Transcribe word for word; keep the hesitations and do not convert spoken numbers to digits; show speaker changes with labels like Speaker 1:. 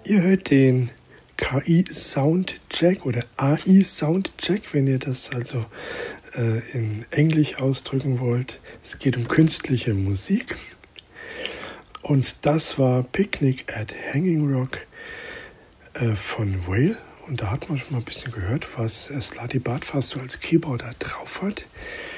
Speaker 1: Ihr hört den K I-Soundcheck oder A I-Soundcheck, wenn ihr das also äh, in Englisch ausdrücken wollt. Es geht um künstliche Musik. Und das war Picnic at Hanging Rock äh, von Whale. Und da hat man schon mal ein bisschen gehört, was Slati Bartfast so als Keyboarder drauf hat.